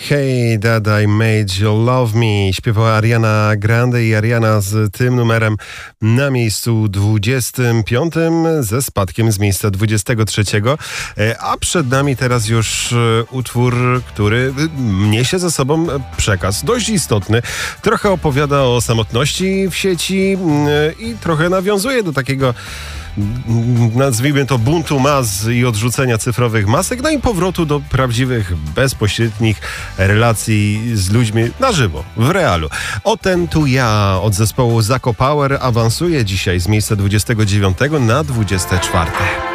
Hey Dad, I Made You Love Me śpiewała Ariana Grande i Ariana z tym numerem na miejscu 25 ze spadkiem z miejsca 23, a przed nami teraz już utwór, który niesie ze sobą przekaz dość istotny. Trochę opowiada o samotności w sieci i trochę nawiązuje do takiego, nazwijmy to, buntu mas i odrzucenia cyfrowych masek, no i powrotu do prawdziwych, bezpośrednich relacji z ludźmi na żywo, w realu. O ten tu ja od zespołu Zako Power awansuje dzisiaj z miejsca 29 na 24.